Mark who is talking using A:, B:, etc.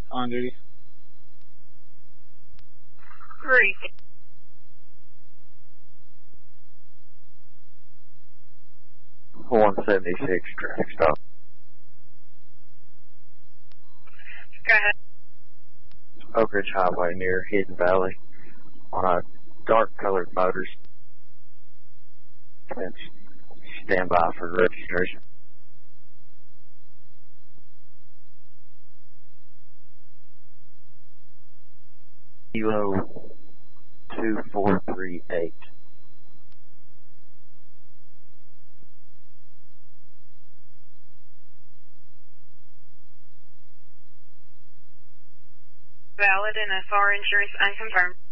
A: On duty.
B: Three.
C: 176 traffic stop.
B: Go ahead.
C: Oak Ridge Highway near Hidden Valley on a dark colored motor. Stand by for registration. Kilo 2438.
B: Valid and FR insurance unconfirmed.